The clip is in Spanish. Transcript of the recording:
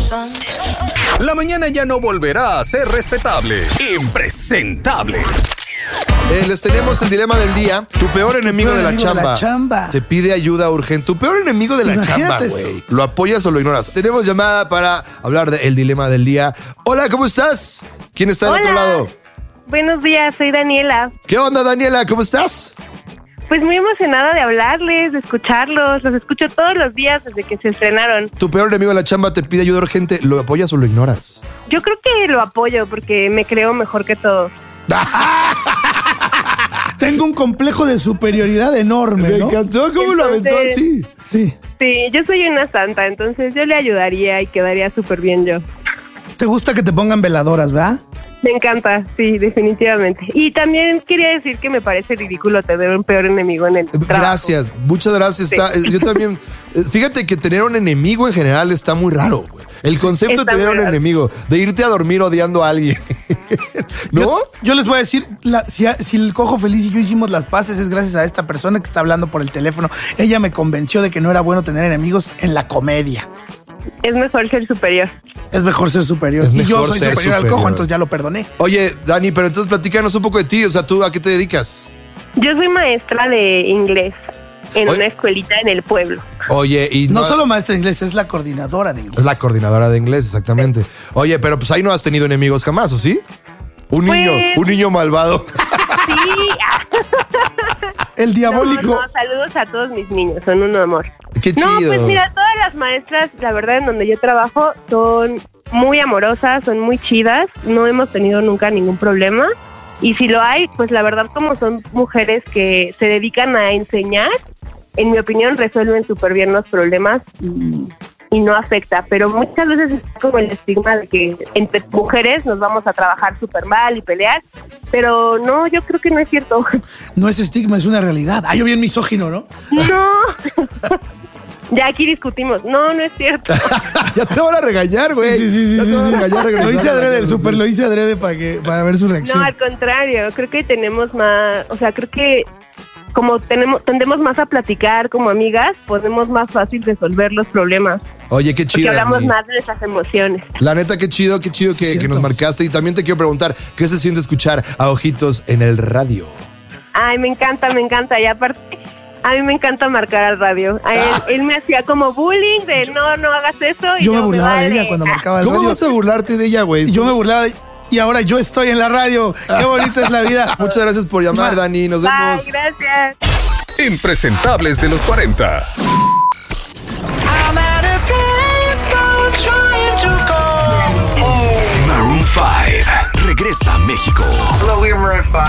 La mañana ya no volverá a ser respetable. Impresentables. Les tenemos el dilema del día. Tu peor enemigo de la chamba te pide ayuda urgente. Tu peor enemigo de la chamba, güey. ¿Lo apoyas o lo ignoras? Tenemos llamada para hablar del dilema del día. Hola, ¿cómo estás? ¿Quién está del otro lado? Buenos días, soy Daniela. ¿Qué onda, Daniela? ¿Cómo estás? Pues muy emocionada de hablarles, de escucharlos. Los escucho todos los días desde que se estrenaron. Tu peor enemigo de la chamba te pide ayuda urgente. ¿Lo apoyas o lo ignoras? Yo creo que lo apoyo porque me creo mejor que todos. Tengo un complejo de superioridad enorme, ¿no? Me encantó cómo lo aventó así. Sí. Sí, yo soy una santa, entonces yo le ayudaría y quedaría súper bien yo. ¿Te gusta que te pongan veladoras, verdad? Me encanta, sí, definitivamente. Y también quería decir que me parece ridículo tener un peor enemigo en el trabajo. Gracias, muchas gracias. Sí. Yo también, fíjate que tener un enemigo en general está muy raro, güey. El concepto de tener un enemigo, de irte a dormir odiando a alguien. ¿No? Yo les voy a decir, si el Cojo Feliz y yo hicimos las paces es gracias a esta persona que está hablando por el teléfono. Ella me convenció de que no era bueno tener enemigos en la comedia. Es mejor ser superior. Es mejor ser superior. Y yo soy superior al Cojo, entonces ya lo perdoné. Oye, Dani, pero entonces platícanos un poco de ti. O sea, ¿tú a qué te dedicas? Yo soy maestra de inglés en una escuelita en el pueblo. Oye, y no solo maestra de inglés, es la coordinadora de inglés. Es la coordinadora de inglés, exactamente. Oye, pero pues ahí no has tenido enemigos jamás, ¿o sí? Un niño malvado. Sí. El diabólico. No, saludos a todos mis niños, son un amor. Qué chido. No, pues mira, todas las maestras, la verdad, en donde yo trabajo, son muy amorosas, son muy chidas. No hemos tenido nunca ningún problema. Y si lo hay, pues la verdad, como son mujeres que se dedican a enseñar, en mi opinión, resuelven súper bien los problemas y no afecta. Pero muchas veces es como el estigma de que entre mujeres nos vamos a trabajar súper mal y pelear. Pero no, yo creo que no es cierto. No es estigma, es una realidad. Yo bien misógino, ¿no? No. Ya aquí discutimos. No, no es cierto. Ya te van a regañar, güey. Sí. Lo hice adrede el súper, lo hice adrede para ver su reacción. No, al contrario. Creo que tenemos más, o sea, creo que como tendemos más a platicar como amigas, podemos más fácil resolver los problemas. Oye, qué chido. Porque hablamos más de nuestras emociones. La neta, qué chido que nos marcaste. Y también te quiero preguntar, ¿qué se siente escuchar a Ojitos en el radio? Ay, me encanta. Y aparte, a mí me encanta marcar al radio. Él me hacía como bullying de no hagas eso. Y yo me burlaba de ella cuando marcaba el radio. ¿Cómo vas a burlarte de ella, güey? Yo me burlaba de... Y ahora yo estoy en la radio. Qué bonita es la vida. Muchas gracias por llamar, Dani. Nos vemos. Bye, gracias. Impresentables de los 40. Maroon 5 regresa a México. Hello, we're Maroon 5.